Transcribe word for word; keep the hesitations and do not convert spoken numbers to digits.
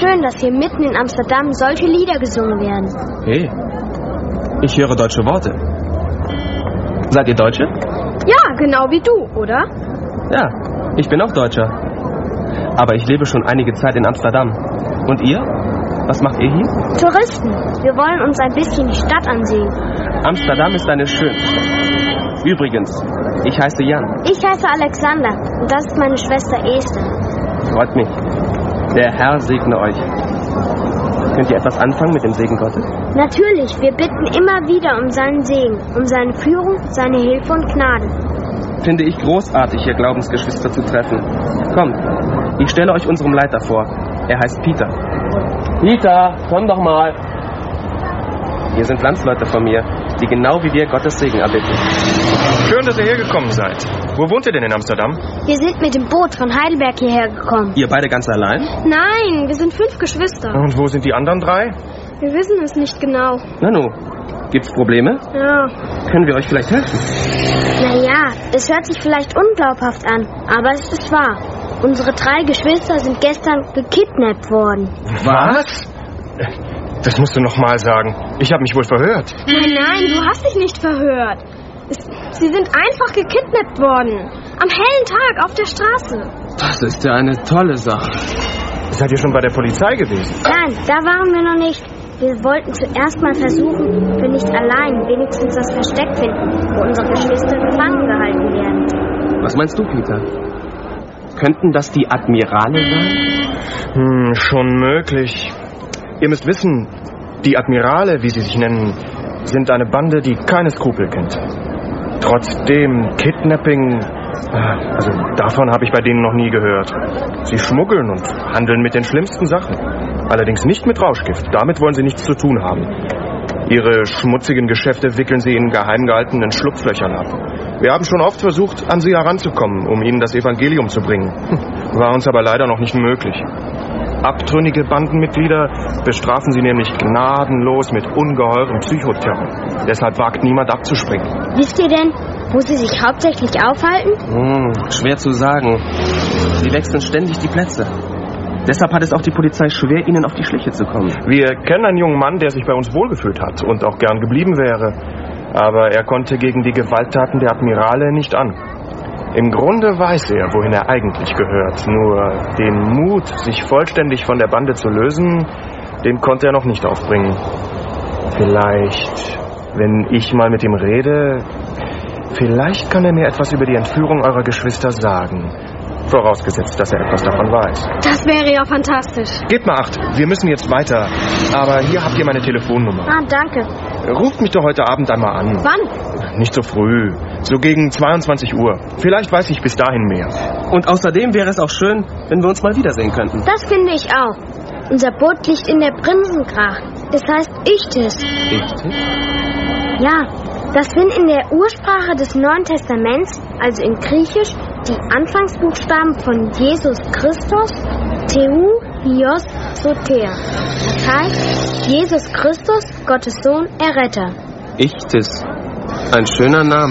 schön, dass hier mitten in Amsterdam solche Lieder gesungen werden. Hey, ich höre deutsche Worte. Seid ihr Deutsche? Ja, genau wie du, oder? Ja, ich bin auch Deutscher. Aber ich lebe schon einige Zeit in Amsterdam. Und ihr? Was macht ihr hier? Touristen. Wir wollen uns ein bisschen die Stadt ansehen. Amsterdam ist eine schöne Stadt. Übrigens, ich heiße Jan. Ich heiße Alexander und das ist meine Schwester Esther. Freut mich. Der Herr segne euch. Könnt ihr etwas anfangen mit dem Segen Gottes? Natürlich, wir bitten immer wieder um seinen Segen, um seine Führung, seine Hilfe und Gnade. Finde ich großartig, ihr Glaubensgeschwister zu treffen. Kommt, ich stelle euch unserem Leiter vor. Er heißt Peter. Peter, komm doch mal. Hier sind Landsleute von mir, die genau wie wir Gottes Segen erbitten. Schön, dass ihr hergekommen seid. Wo wohnt ihr denn in Amsterdam? Wir sind mit dem Boot von Heidelberg hierher gekommen. Ihr beide ganz allein? Nein, wir sind fünf Geschwister. Und wo sind die anderen drei? Wir wissen es nicht genau. Nanu, gibt's Probleme? Ja. Können wir euch vielleicht helfen? Naja, es hört sich vielleicht unglaubhaft an, aber es ist wahr. Unsere drei Geschwister sind gestern gekidnappt worden. Was? Das musst du noch mal sagen. Ich habe mich wohl verhört. Nein, nein, du hast dich nicht verhört. Es, sie sind einfach gekidnappt worden. Am hellen Tag auf der Straße. Das ist ja eine tolle Sache. Seid ihr schon bei der Polizei gewesen? Nein, da waren wir noch nicht. Wir wollten zuerst mal versuchen, ob wir nicht allein wenigstens das Versteck finden, wo unsere Geschwister gefangen gehalten werden. Was meinst du, Peter? Könnten das die Admirale sein? Hm, schon möglich. Ihr müsst wissen, die Admirale, wie sie sich nennen, sind eine Bande, die keine Skrupel kennt. Trotzdem, Kidnapping, also davon habe ich bei denen noch nie gehört. Sie schmuggeln und handeln mit den schlimmsten Sachen. Allerdings nicht mit Rauschgift. Damit wollen sie nichts zu tun haben. Ihre schmutzigen Geschäfte wickeln sie in geheim gehaltenen Schlupflöchern ab. Wir haben schon oft versucht, an sie heranzukommen, um ihnen das Evangelium zu bringen. War uns aber leider noch nicht möglich. Abtrünnige Bandenmitglieder bestrafen sie nämlich gnadenlos mit ungeheurem Psychoterror. Deshalb wagt niemand abzuspringen. Wisst ihr denn, wo sie sich hauptsächlich aufhalten? Hm, schwer zu sagen. Sie wechseln ständig die Plätze. Deshalb hat es auch die Polizei schwer, ihnen auf die Schliche zu kommen. Wir kennen einen jungen Mann, der sich bei uns wohlgefühlt hat und auch gern geblieben wäre. Aber er konnte gegen die Gewalttaten der Admirale nicht an. Im Grunde weiß er, wohin er eigentlich gehört. Nur den Mut, sich vollständig von der Bande zu lösen, den konnte er noch nicht aufbringen. Vielleicht, wenn ich mal mit ihm rede, vielleicht kann er mir etwas über die Entführung eurer Geschwister sagen. Vorausgesetzt, dass er etwas davon weiß. Das wäre ja fantastisch. Gebt mal acht, wir müssen jetzt weiter. Aber hier habt ihr meine Telefonnummer. Ah, danke. Ruft mich doch heute Abend einmal an. Wann? Nicht so früh. So gegen zweiundzwanzig Uhr. Vielleicht weiß ich bis dahin mehr. Und außerdem wäre es auch schön, wenn wir uns mal wiedersehen könnten. Das finde ich auch. Unser Boot liegt in der Prinsengracht. Es heißt Ichthys. Ichthys? Ja, das sind in der Ursprache des Neuen Testaments, also in Griechisch, die Anfangsbuchstaben von Jesus Christus, Theou, Hios, Soter. Das heißt, Jesus Christus, Gottes Sohn, Erretter. Ichthys. Ein schöner Name.